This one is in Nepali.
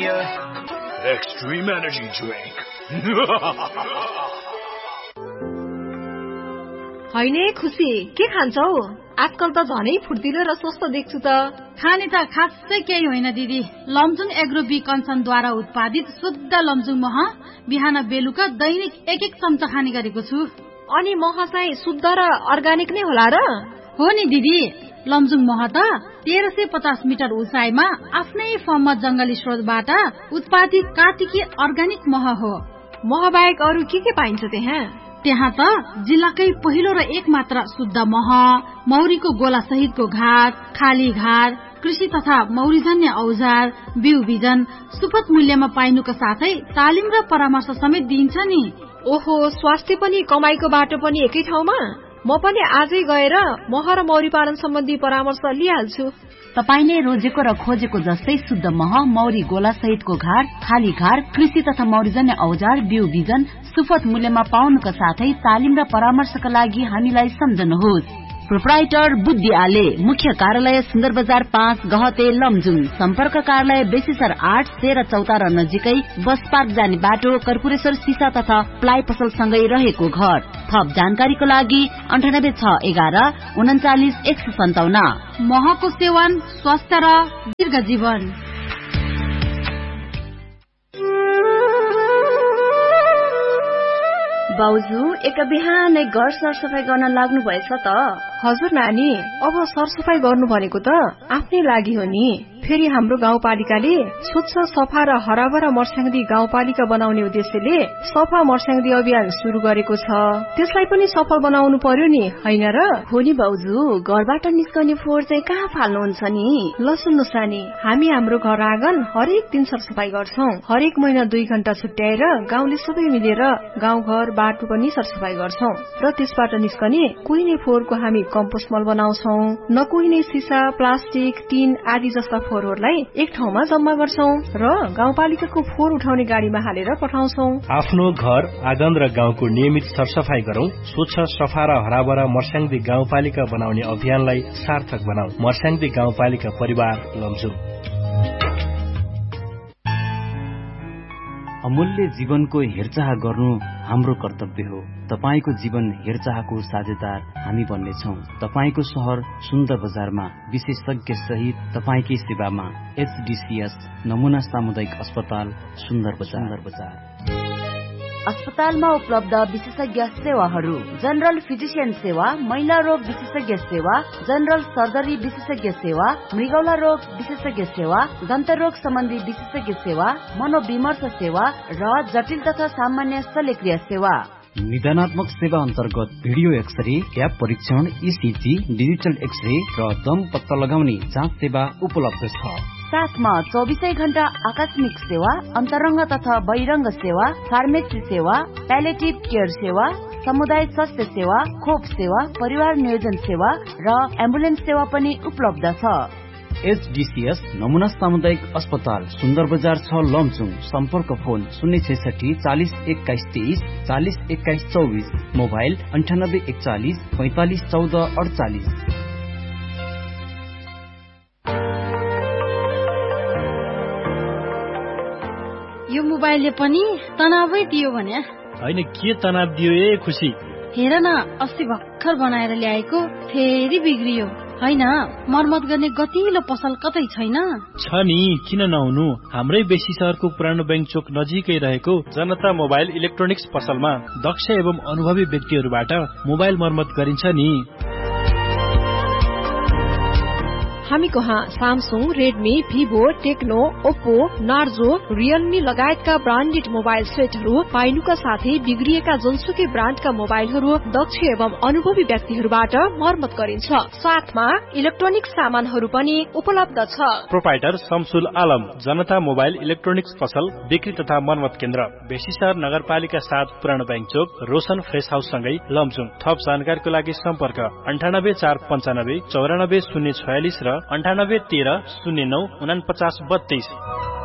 Himalaya Extreme Energy Drink. हैन खुसी के खान्छौ? आजकल त झनै फुर्तिलो र स्वस्थ देख्छु त। खाने त खासै केही होइन दिदी। लमजुङ एग्रो बी कन्सनद्वारा उत्पादित शुद्ध लमजुङ मह बिहान बेलुका दैनिक एक चम्चा खाने गरेको छु। अनि मह चाहिँ शुद्ध र अर्गानिक नै होला र? हो नि दिदी, लमजुङ मह त 1350 मिटर उचाइमा आफ्नै फर्ममा जंगली स्रोतबाट उत्पादित कार्तिकी अर्गानिक मह हो। मह बाहेक अरू के पाइन्छ त्यहाँ? त्यहाँ त जिल्लाकै पहिलो र एक मात्र शुद्ध मह, मौरीको गोला सहितको घाट, खाली घाट, कृषि तथा मौरीजन्य औजार, बिउ बिजन सुपथ मूल्यमा पाइनुका साथै तालिम र परामर्श समेत दिइन्छ नि। ओहो, स्वास्थ्य पनि कमाईको बाटो पनि एकै ठाउँमा? म पनि आजै गएर मह र मौरी पालन सम्बन्धी परामर्श लिइहाल्छु। तपाईले रोजेको र खोजेको जस्तै शुद्ध मह, मौरी गोला सहितको घाट, खाली घाट, कृषि तथा मौरीजन्य औजार, बिउ बिजन सुपथ मूल्यमा पाउनुका साथै तालिम र परामर्शका लागि हामीलाई सम्झनुहोस्। प्रोप्राइटर बुद्धि आले, मुख्य कार्यालय सुन्दर बजार 5 गहते लमजुङ, सम्पर्क कार्यालय बेसीसर 8 13 चौतारा नजिकै बस पार्क जाने बाटो, कर्पूरेश्वर सिसा तथा प्लाइ पसल सँगै रहेको घर। थप जानकारीको लागि 9861 39 157। महको सेवन स्वास्थ्य र दीर्घ जीवन। बाउजू एक बिहानै घर सरसफाई गर्न लाग्नु भएछ त? हजुर नानी, अब सरसफाई गर्नु भनेको त आफ्नै लागि हो नि। फेरि हाम्रो गाउँपालिकाले स्वच्छ सफा र हराभरा मर्स्याङ्दी गाउँपालिका बनाउने उद्देश्यले सफा मर्स्याङ्दी अभियान शुरू गरेको छ। त्यसलाई पनि सफल बनाउनु पर्यो नि, हैन र? हो नि बाउजू, घरबाट निस्कने फोहोर चाहिँ कहाँ फाल्नुहुन्छ नि? ल सुन्नुस् नानी, हामी हाम्रो घर आँगन हरेक दिन सरसफाई गर्छौं। हरेक महिना 2 घण्टा छुट्याएर गाउँले सबै मिलेर गाउँघर बाटो पनि सरसफाई गर्छौं र त्यसबाट निस्कने कुहिने फोहोरको हामी कम्पोस्ट मल बनाउँछौं। नकुहिने सिसा, प्लास्टिक, टिन आदि जस्ता फोहोरहरूलाई एक ठाउँमा जम्मा गर्छौं र गाउँपालिकाको फोहोर उठाउने गाडीमा हालेर पठाउँछौं। आफ्नो घर आँगन र गाउँको नियमित सरसफाई गरौं। स्वच्छ सफा र हराभरा मर्स्याङ्दी गाउँपालिका बनाउने अभियानलाई सार्थक बनाऊ। मर्स्याङ्दी गाउँपालिका परिवार लमजुङ। अमूल्य जीवनको हेरचाह गर्नु हाम्रो कर्तव्य हो। तपाईको जीवन हेरचाहको साझेदार हामी बन्नेछौं। तपाईको शहर सुन्दर बजारमा विशेषज्ञ सहित तपाईकै सेवामा HDCS नमुना सामुदायिक अस्पताल सुन्दर बजार। अस्पतालमा उपलब्ध विशेषज्ञ सेवाहरू: जनरल फिजिशियन सेवा, महिला रोग विशेषज्ञ सेवा, जनरल सर्जरी विशेषज्ञ सेवा, मृगौला रोग विशेषज्ञ सेवा, दन्त रोग सम्बन्धी विशेषज्ञ सेवा, मनोविमर्श सेवा र जटिल तथा सामान्य शल्यक्रिया सेवा। निदानात्मक सेवा अन्तर्गत भिडियो एक्सरे, ट्याप परीक्षण, ECG, डिजिटल एक्सरे र दम पत्ता लगाउने जाँच सेवा उपलब्ध छ। साथमा 24 घण्टा आकस्मिक सेवा, अन्तरंग तथा बहिरंग सेवा, फार्मेसी सेवा, प्यालेटिभ केयर सेवा, समुदाय स्वास्थ्य सेवा, खोप सेवा, परिवार नियोजन सेवा र एम्बुलेन्स सेवा पनि उपलब्ध छ। HDCS नमुना सामुदायिक अस्पताल सुन्दर बजार 6 लमजुङ। सम्पर्क फोन 066 40 21 23 40 21 24, मोबाइल 9841 45 14 48। यो मोबाइलले पनि तनावै दियो भने? हैन, के तनाव दियो ए खुसी? हेर न, अस्ति भर्खर बनाएर ल्याएको फेरि बिग्रियो। हैन, मर्मत गर्ने गतिलो पसल कतै छैन? छ नि, किन नहुनु? हाम्रै बेसी शहरको पुरानो बैंक चोक नजिकै रहेको जनता मोबाइल इलेक्ट्रोनिक्स पसलमा दक्ष एवं अनुभवी व्यक्तिहरूबाट मोबाइल मर्मत गरिन्छ नि। हामी कहाँ Samsung, Redmi, Vivo, Tecno, Oppo, Narzo, Realme लगायतका ब्रान्डेड मोबाइल सेटहरू पाइनुका साथै बिग्रिएका जुनसुकै ब्रान्डका मोबाइलहरू दक्ष एवं अनुभवी व्यक्तिहरूबाट मर्मत गरिन्छ। साथमा इलेक्ट्रोनिक सामानहरू पनि उपलब्ध छ। प्रोप्राइटर शमसुल आलम, जनता मोबाइल इलेक्ट्रोनिक्स पसल बिक्री तथा मर्मत केन्द्र, बेसीसर नगरपालिका 7 पुरानो बैंक चोक, रोशन फ्रेश हाउस सँगै लमजुङ। थप जानकारीको लागि सम्पर्क 98 495 94 046 र 98 13 09 49 32।